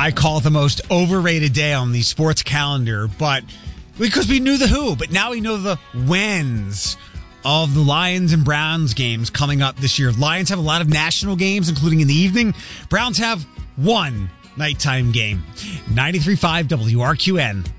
I call it the most overrated day on the sports calendar, but because we knew the who, but now we know the whens of the Lions and Browns games coming up this year. Lions have a lot of national games, including in the evening. Browns have one nighttime game. 93.5 WRQN.